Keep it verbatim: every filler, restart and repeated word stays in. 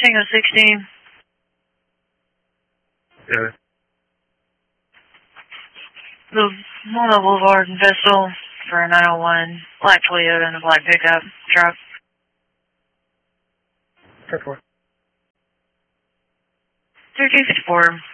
Tango sixteen. Yeah. The Loma Boulevard in Vestal for a nine oh one, black Toyota and a black pickup truck. ten four. thirty-two fifty-four.